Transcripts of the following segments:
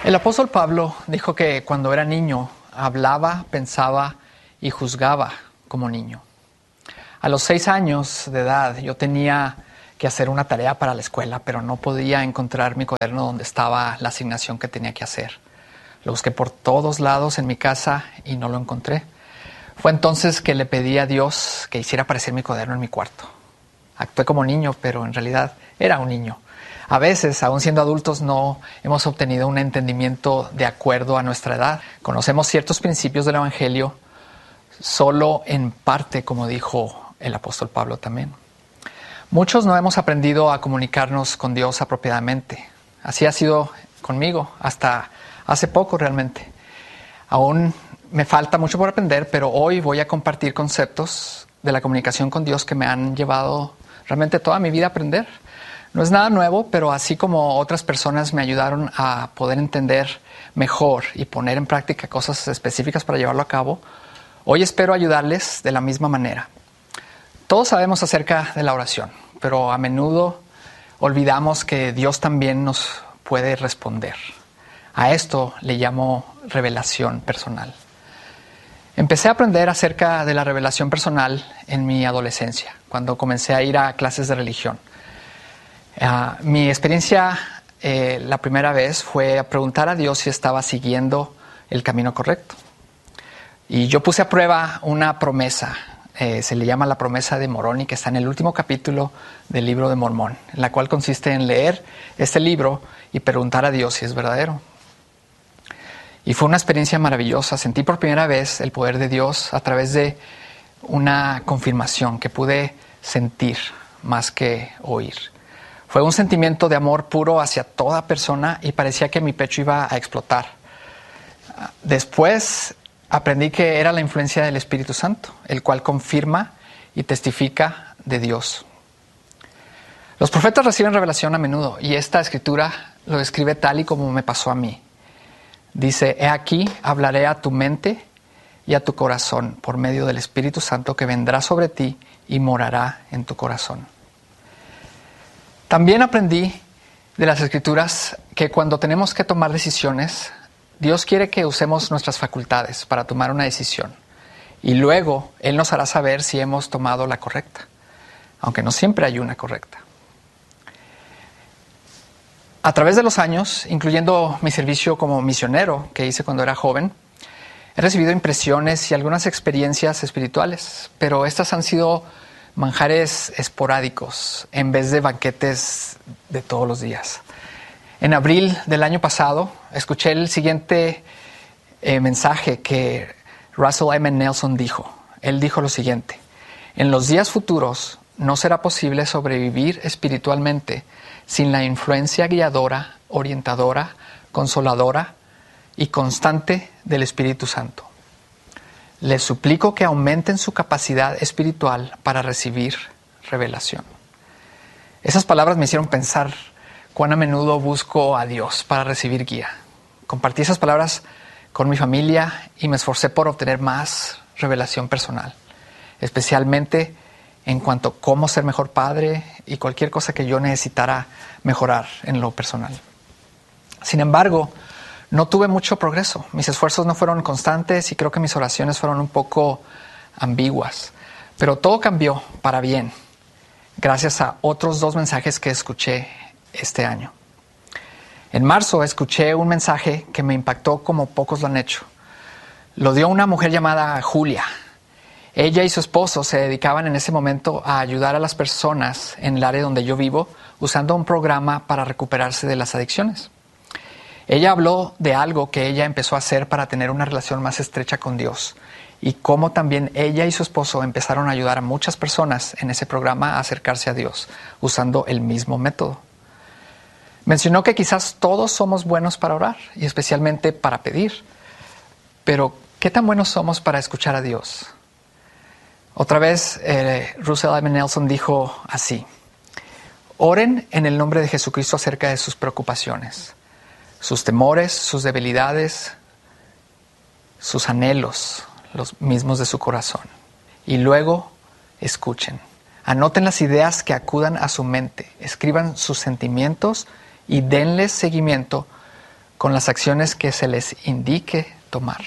El apóstol Pablo dijo que cuando era niño hablaba, pensaba y juzgaba como niño. A los 6 años de edad yo tenía que hacer una tarea para la escuela, pero no podía encontrar mi cuaderno donde estaba la asignación que tenía que hacer. Lo busqué por todos lados en mi casa y no lo encontré. Fue entonces que le pedí a Dios que hiciera aparecer mi cuaderno en mi cuarto. Actué como niño, pero en realidad era un niño. A veces, aún siendo adultos, no hemos obtenido un entendimiento de acuerdo a nuestra edad. Conocemos ciertos principios del Evangelio solo en parte, como dijo el apóstol Pablo también. Muchos no hemos aprendido a comunicarnos con Dios apropiadamente. Así ha sido conmigo hasta hace poco realmente. Aún me falta mucho por aprender, pero hoy voy a compartir conceptos de la comunicación con Dios que me han llevado realmente toda mi vida a aprender. No es nada nuevo, pero así como otras personas me ayudaron a poder entender mejor y poner en práctica cosas específicas para llevarlo a cabo, hoy espero ayudarles de la misma manera. Todos sabemos acerca de la oración, pero a menudo olvidamos que Dios también nos puede responder. A esto le llamo revelación personal. Empecé a aprender acerca de la revelación personal en mi adolescencia, cuando comencé a ir a clases de religión. Mi experiencia la primera vez fue a preguntar a Dios si estaba siguiendo el camino correcto. Y yo puse a prueba una promesa, se le llama la promesa de Moroni, que está en el último capítulo del libro de Mormón, en la cual consiste en leer este libro y preguntar a Dios si es verdadero. Y fue una experiencia maravillosa. Sentí por primera vez el poder de Dios a través de una confirmación que pude sentir más que oír. Fue un sentimiento de amor puro hacia toda persona y parecía que mi pecho iba a explotar. Después aprendí que era la influencia del Espíritu Santo, el cual confirma y testifica de Dios. Los profetas reciben revelación a menudo y esta escritura lo describe tal y como me pasó a mí. Dice: he aquí, hablaré a tu mente y a tu corazón por medio del Espíritu Santo que vendrá sobre ti y morará en tu corazón. También aprendí de las Escrituras que cuando tenemos que tomar decisiones, Dios quiere que usemos nuestras facultades para tomar una decisión. Y luego Él nos hará saber si hemos tomado la correcta, aunque no siempre hay una correcta. A través de los años, incluyendo mi servicio como misionero que hice cuando era joven, he recibido impresiones y algunas experiencias espirituales, pero estas han sido manjares esporádicos en vez de banquetes de todos los días. En abril del año pasado, escuché el siguiente mensaje que Russell M. Nelson dijo. Él dijo lo siguiente: en los días futuros no será posible sobrevivir espiritualmente sin la influencia guiadora, orientadora, consoladora y constante del Espíritu Santo. Les suplico que aumenten su capacidad espiritual para recibir revelación. Esas palabras me hicieron pensar cuán a menudo busco a Dios para recibir guía. Compartí esas palabras con mi familia y me esforcé por obtener más revelación personal, especialmente en cuanto a cómo ser mejor padre y cualquier cosa que yo necesitara mejorar en lo personal. Sin embargo, no tuve mucho progreso. Mis esfuerzos no fueron constantes y creo que mis oraciones fueron un poco ambiguas. Pero todo cambió para bien, gracias a otros 2 mensajes que escuché este año. En marzo escuché un mensaje que me impactó como pocos lo han hecho. Lo dio una mujer llamada Julia. Ella y su esposo se dedicaban en ese momento a ayudar a las personas en el área donde yo vivo usando un programa para recuperarse de las adicciones. Ella habló de algo que ella empezó a hacer para tener una relación más estrecha con Dios y cómo también ella y su esposo empezaron a ayudar a muchas personas en ese programa a acercarse a Dios usando el mismo método. Mencionó que quizás todos somos buenos para orar y especialmente para pedir, pero ¿qué tan buenos somos para escuchar a Dios? Otra vez, Russell M. Nelson dijo así: oren en el nombre de Jesucristo acerca de sus preocupaciones, sus temores, sus debilidades, sus anhelos, los mismos de su corazón. Y luego escuchen. Anoten las ideas que acudan a su mente. Escriban sus sentimientos y denles seguimiento con las acciones que se les indique tomar.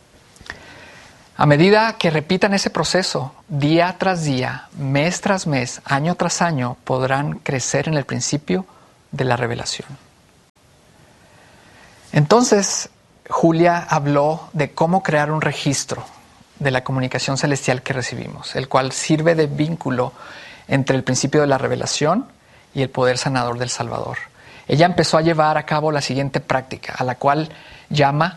A medida que repitan ese proceso, día tras día, mes tras mes, año tras año, podrán crecer en el principio de la revelación. Entonces, Julia habló de cómo crear un registro de la comunicación celestial que recibimos, el cual sirve de vínculo entre el principio de la revelación y el poder sanador del Salvador. Ella empezó a llevar a cabo la siguiente práctica, a la cual llama